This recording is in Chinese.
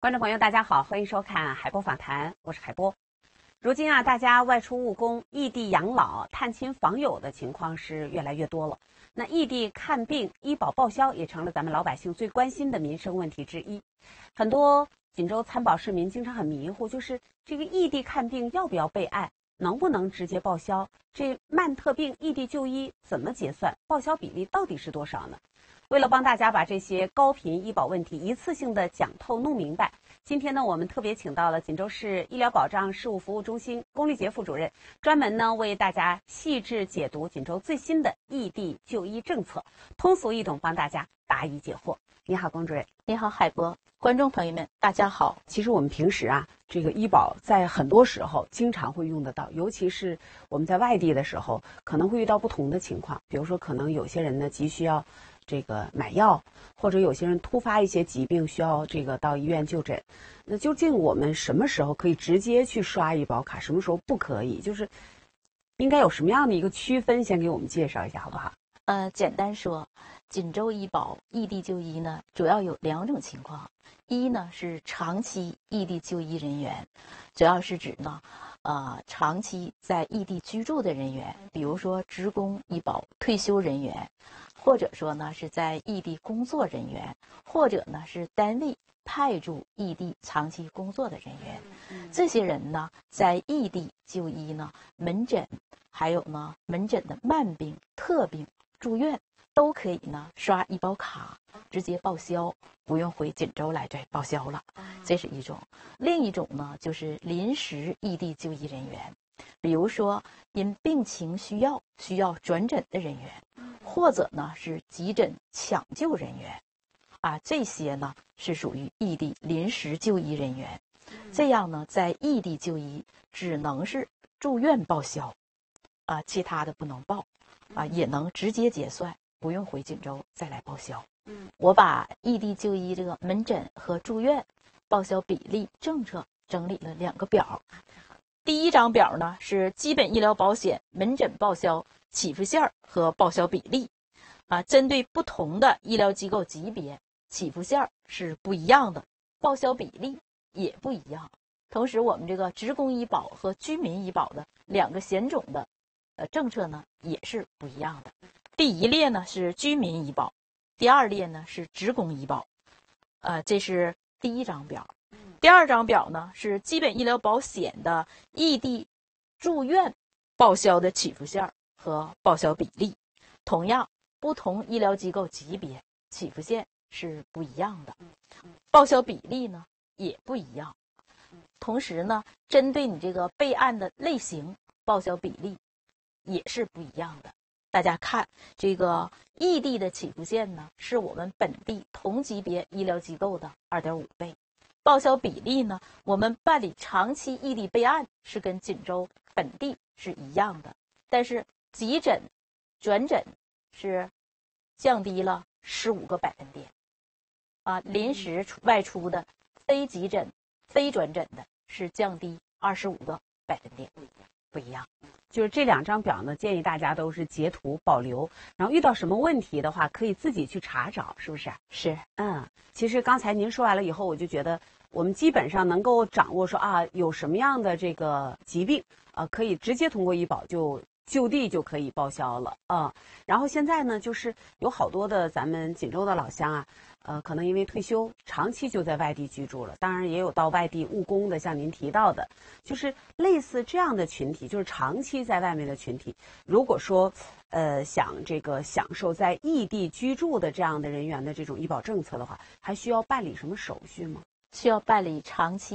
观众朋友，大家好，欢迎收看海波访谈，我是海波。如今啊，大家外出务工、异地养老、探亲访友的情况是越来越多了。那异地看病、医保报销也成了咱们老百姓最关心的民生问题之一。很多锦州参保市民经常很迷糊，就是这个异地看病要不要备案，能不能直接报销？这慢特病异地就医怎么结算？报销比例到底是多少呢？为了帮大家把这些高频医保问题一次性的讲透弄明白，今天呢，我们特别请到了锦州市医疗保障事务服务中心龚丽杰副主任，专门呢为大家细致解读锦州最新的异地就医政策，通俗易懂帮大家答疑解惑。你好，龚主任。 你好，海波。观众朋友们，大家好。 其实我们平时啊，这个医保在很多时候经常会用得到，尤其是我们在外地的时候，可能会遇到不同的情况。比如说，可能有些人呢急需要这个买药，或者有些人突发一些疾病需要这个到医院就诊。那究竟我们什么时候可以直接去刷医保卡，什么时候不可以？就是应该有什么样的一个区分？先给我们介绍一下好不好？ 简单说，锦州医保异地就医呢，主要有两种情况。一呢是长期异地就医人员，主要是指呢，长期在异地居住的人员，比如说职工医保退休人员，或者说呢是在异地工作人员，或者呢是单位派驻异地长期工作的人员。这些人呢在异地就医呢，门诊还有呢门诊的慢病、特病、住院都可以呢刷医保卡直接报销，不用回锦州来这报销了。这是一种。另一种呢就是临时异地就医人员，比如说因病情需要转诊的人员，或者呢是急诊抢救人员这些呢是属于异地临时就医人员。这样呢在异地就医只能是住院报销其他的不能报也能直接结算，不用回锦州再来报销。我把异地就医这个门诊和住院报销比例政策整理了两个表。第一张表呢是基本医疗保险门诊报销起付线和报销比例针对不同的医疗机构级别，起付线是不一样的，报销比例也不一样。同时我们这个职工医保和居民医保的两个险种的政策呢也是不一样的。第一列呢是居民医保，第二列呢是职工医保这是第一张表。第二张表呢是基本医疗保险的异地住院报销的起付线和报销比例。同样，不同医疗机构级别起付线是不一样的，报销比例呢也不一样。同时呢，针对你这个备案的类型，报销比例也是不一样的。大家看这个异地的起付线呢，是我们本地同级别医疗机构的 2.5 倍。报销比例呢，我们办理长期异地备案是跟锦州本地是一样的，但是急诊、转诊是降低了15个百分点临时外出的非急诊、非转诊的是降低25个百分点，不一样。 就是这两张表呢，建议大家都是截图保留，然后遇到什么问题的话，可以自己去查找，是不是？ 是。 其实刚才您说完了以后，我就觉得我们基本上能够掌握说有什么样的这个疾病可以直接通过医保就地就可以报销了然后现在呢，就是有好多的咱们锦州的老乡可能因为退休长期就在外地居住了，当然也有到外地务工的，像您提到的，就是类似这样的群体，就是长期在外面的群体，如果说想这个享受在异地居住的这样的人员的这种医保政策的话，还需要办理什么手续吗？ 需要办理长期